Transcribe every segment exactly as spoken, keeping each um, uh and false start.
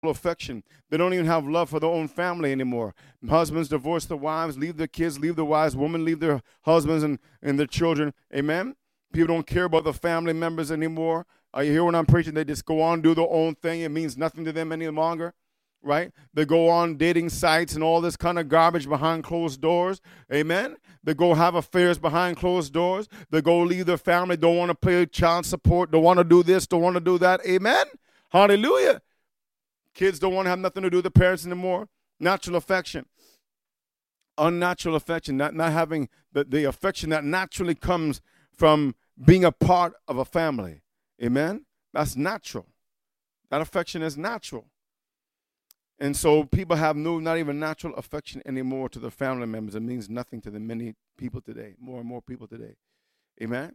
affection. They don't even have love for their own family anymore. Husbands divorce their wives, leave their kids, leave their wives. Women leave their husbands and, and their children. Amen? People don't care about the family members anymore. Uh, you hear when I'm preaching? They just go on, do their own thing. It means nothing to them any longer, right? They go on dating sites and all this kind of garbage behind closed doors. Amen? They go have affairs behind closed doors. They go leave their family, don't want to pay child support, don't want to do this, don't want to do that. Amen? Hallelujah. Kids don't want to have nothing to do with the parents anymore. Natural affection. Unnatural affection, not, not having the, the affection that naturally comes from being a part of a family. Amen? That's natural. That affection is natural. And so people have no, not even natural affection anymore to their family members. It means nothing to the many people today, more and more people today. Amen?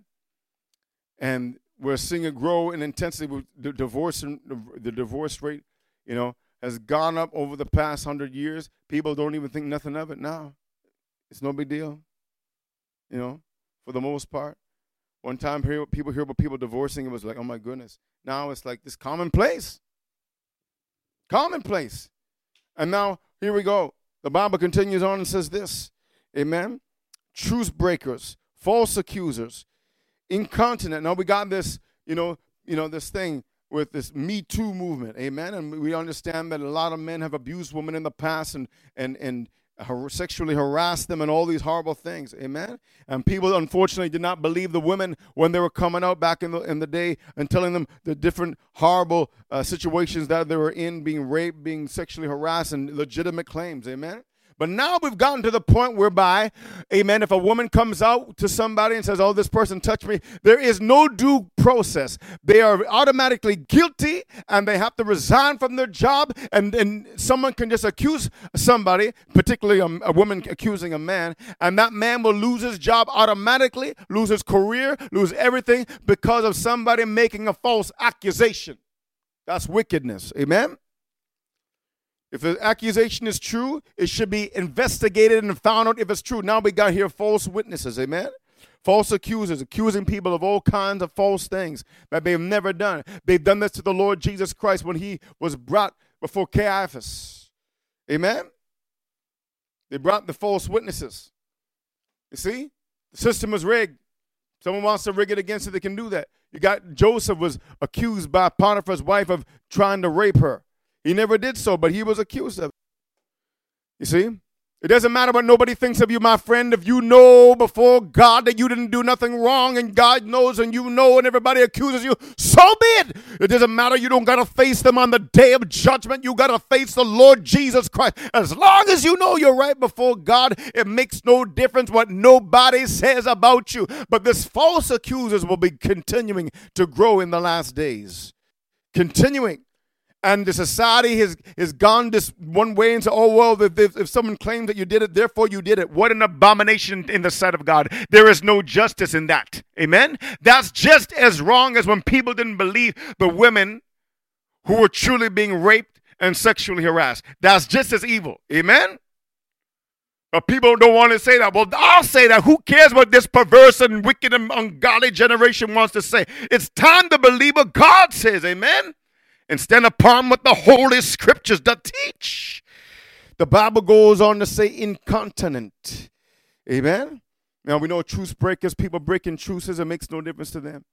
And we're seeing it grow in intensity with the divorce, the divorce rate, you know, has gone up over the past hundred years. People don't even think nothing of it now. It's no big deal, you know, for the most part. One time people hear about people divorcing, it was like, oh my goodness. Now it's like this commonplace. Commonplace. And now, here we go. The Bible continues on and says this. Amen. Truce breakers, false accusers, incontinent. Now we got this, you know, you know, this thing with this Me Too movement. Amen. And we understand that a lot of men have abused women in the past and and and sexually harassed them and all these horrible things. Amen. And people unfortunately did not believe the women when they were coming out back in the in the day and telling them the different horrible uh, situations that they were in, being raped, being sexually harassed, and legitimate claims. Amen. But now we've gotten to the point whereby, amen, if a woman comes out to somebody and says, oh, this person touched me, there is no due process. They are automatically guilty and they have to resign from their job, and then someone can just accuse somebody, particularly a, a woman accusing a man, and that man will lose his job automatically, lose his career, lose everything because of somebody making a false accusation. That's wickedness. Amen? If the accusation is true, it should be investigated and found out if it's true. Now we got here false witnesses, amen? False accusers, accusing people of all kinds of false things that they've never done. They've done this to the Lord Jesus Christ when he was brought before Caiaphas. Amen? They brought the false witnesses. You see? The system is rigged. Someone wants to rig it against it, they can do that. You got Joseph was accused by Potiphar's wife of trying to rape her. He never did so, but he was accused of it. You see? It doesn't matter what nobody thinks of you, my friend. If you know before God that you didn't do nothing wrong, and God knows and you know and everybody accuses you, so be it. It doesn't matter. You don't got to face them on the day of judgment. You got to face the Lord Jesus Christ. As long as you know you're right before God, it makes no difference what nobody says about you. But this false accusers will be continuing to grow in the last days. Continuing. And the society has, has gone this one way and said, oh, well, if, if, if someone claims that you did it, therefore you did it. What an abomination in the sight of God. There is no justice in that. Amen? That's just as wrong as when people didn't believe the women who were truly being raped and sexually harassed. That's just as evil. Amen? But people don't want to say that. Well, I'll say that. Who cares what this perverse and wicked and ungodly generation wants to say? It's time to believe what God says. Amen? And stand upon what the Holy Scriptures that teach. The Bible goes on to say incontinent. Amen? Now we know truce breakers, people breaking truces, it makes no difference to them.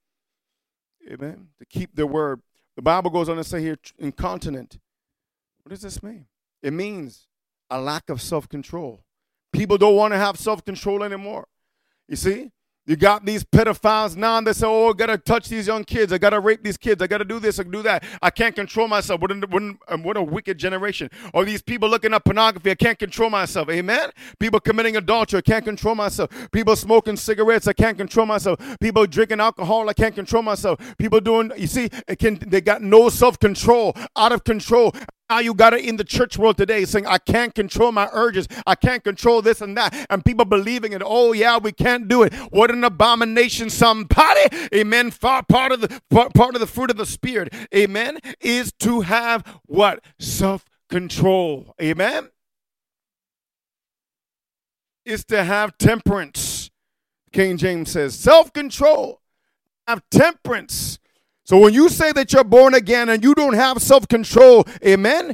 Amen? To keep their word. The Bible goes on to say here incontinent. What does this mean? It means a lack of self-control. People don't want to have self-control anymore. You see? You got these pedophiles now, and they say, oh, I got to touch these young kids. I got to rape these kids. I got to do this. I do that. I can't control myself. What, an, what, an, what a wicked generation. Or these people looking at pornography. I can't control myself. Amen? People committing adultery. I can't control myself. People smoking cigarettes. I can't control myself. People drinking alcohol. I can't control myself. People doing, you see, it can, they got no self-control, out of control. Now you got it in the church world today saying, I can't control my urges. I can't control this and that. And people believing it. Oh, yeah, we can't do it. What an abomination. Somebody, amen, far part of the part of the fruit of the Spirit, amen, is to have what? Self-control. Amen? Is to have temperance. King James says, self-control. Have temperance. So when you say that you're born again and you don't have self-control, amen,